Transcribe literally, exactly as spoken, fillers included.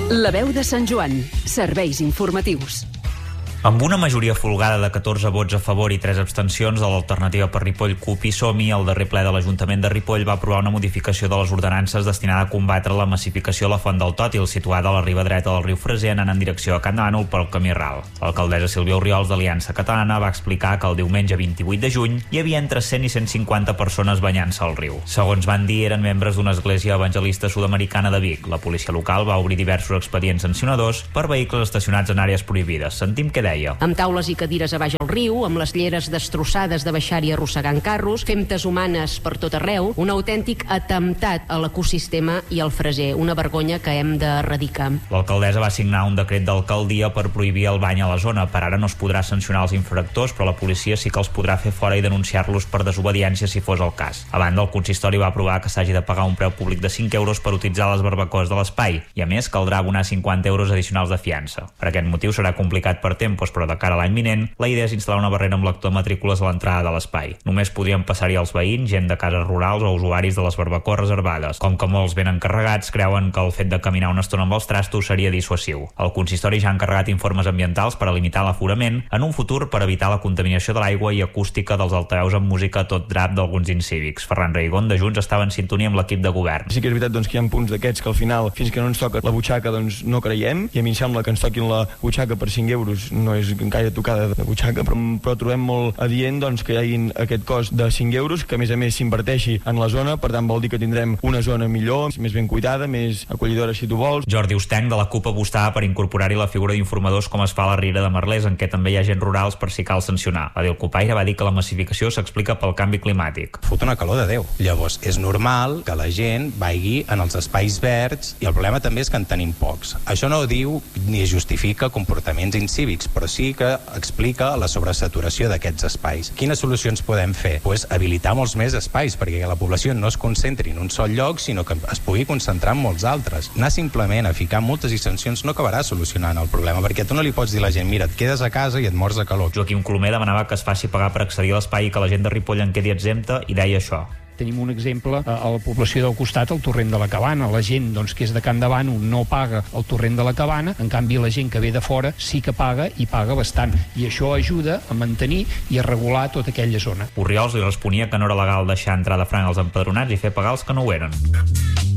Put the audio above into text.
La veu de Sant Joan. Serveis informatius. Amb una majoria folgada de catorze vots a favor i tres abstencions de l'Alternativa per Ripoll, C U P i Som-hi, el darrer ple de l'Ajuntament de Ripoll va aprovar una modificació de les ordenances destinada a combatre la massificació a la Font del Tòtil, situada a la riba dreta del riu Freser, anant en direcció a Can Bànol pel camí ral. L'alcaldessa Sílvia Orriols d'Aliança Catalana va explicar que el diumenge vint-i-vuit de juny hi havia entre cent i cent cinquanta persones banyant-se al riu. Segons van dir, eren membres d'una església evangelista sud-americana de Vic. La policia local va obrir diversos expedients sancionadors per vehicles estacionats en àrees prohibides. Sentim què deia. Amb taules i cadires a baix al riu, amb les lleres destrossades de baixar-hi arrossegant carros, femtes humanes per tot arreu, un autèntic atemptat a l'ecosistema i al Freser, una vergonya que hem d'erradicar. L'alcaldessa va signar un decret d'alcaldia per prohibir el bany a la zona. Per ara no es podrà sancionar els infractors, però la policia sí que els podrà fer fora i denunciar-los per desobediència si fos el cas. A banda, el consistori va aprovar que s'hagi de pagar un preu públic de cinc euros per utilitzar les barbacoes de l'espai i, a més, caldrà abonar cinquanta euros addicionals de fiança. Per aquest motiu serà complicat per temps, però de cara a l'any vinent, la idea és instal·lar una barrera amb lector de matrícules a l'entrada de l'espai. Només podrien passar-hi els veïns, gent de cases rurals o usuaris de les barbacoes reservades. Com que molts ben encarregats creuen que el fet de caminar una estona amb els trastos seria dissuasiu. El consistori ja ha encarregat informes ambientals per a limitar l'aforament en un futur per evitar la contaminació de l'aigua i acústica dels altaveus amb música a tot drap d'alguns incívics. Ferran Reigón, de Junts, estava en sintonia amb l'equip de govern. Sí que és veritat doncs, que hi ha punts d'aquests que al final, fins que no ens toca la butxaca, doncs no creiem, i a mi em sembla que ens toquin la butxaca per cinc euros no és gaire tocada de butxaca, però, però trobem molt adient doncs, que hi hagi aquest cost de cinc euros, que a més a més s'inverteixi en la zona, per tant vol dir que tindrem una zona millor, més ben cuidada, més acollidora si tu vols. Jordi Ustenc, de la C U P, apostava per incorporar-hi la figura d'informadors com es fa a la Riera de Merlès, en què també hi ha gent rurals per si cal sancionar. L'Adil Copaire va dir que la massificació s'explica pel canvi climàtic. Fot una calor de Déu. Llavors, és normal que la gent vagi en els espais verds i el problema també és que en tenim pocs. Això no diu ni justifica comportaments incívics, però sí que explica la sobresaturació d'aquests espais. Quines solucions podem fer? Pues habilitar molts més espais perquè la població no es concentri en un sol lloc, sinó que es pugui concentrar en molts altres. Anar simplement a ficar multes i sancions no acabarà solucionant el problema, perquè tu no li pots dir a la gent, mira, et quedes a casa i et mors de calor. Joaquim Colomer demanava que es faci pagar per accedir a l'espai i que la gent de Ripoll en quedi exempta i deia això. Tenim un exemple a la població del costat, el torrent de la Cabana. La gent doncs, que és de Can Bànol no paga el torrent de la Cabana, en canvi la gent que ve de fora sí que paga i paga bastant. I això ajuda a mantenir i a regular tota aquella zona. Orriols li responia que no era legal deixar entrar de franc als empadronats i fer pagar els que no ho eren.